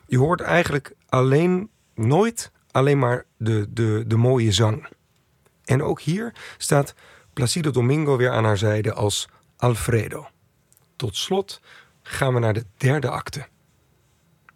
Je hoort eigenlijk nooit alleen maar de mooie zang. En ook hier staat Placido Domingo weer aan haar zijde als Alfredo. Tot slot gaan we naar de derde acte.